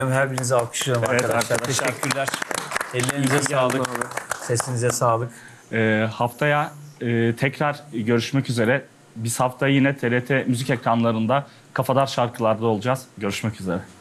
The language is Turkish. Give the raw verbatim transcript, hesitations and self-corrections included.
Her birinizi alkışlıyorum Evet, arkadaşlar. arkadaşlar. Teşekkürler. Ellerinize sağlık. Sesinize sağlık. Ee, haftaya e, tekrar görüşmek üzere. Biz haftaya yine T R T müzik ekranlarında Kafadar şarkılarda olacağız. Görüşmek üzere.